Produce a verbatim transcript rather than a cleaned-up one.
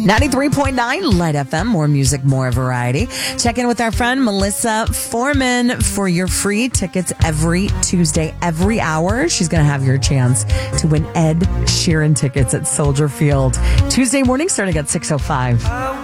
ninety-three point nine Light F M, more music, more variety. Check in with our friend Melissa Foreman for your free tickets every Tuesday, every hour. She's going to have your chance to win Ed Sheeran tickets at Soldier Field Tuesday morning starting at six oh five.